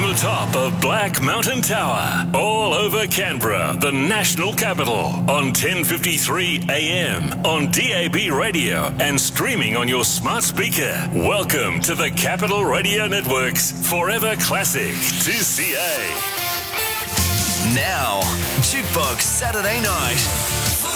the top of Black Mountain Tower, all over Canberra, the national capital, on 1053 AM, on DAB radio and streaming on your smart speaker. Welcome to the Capital Radio Network's Forever Classic 2CA. Now, Jukebox Saturday Night.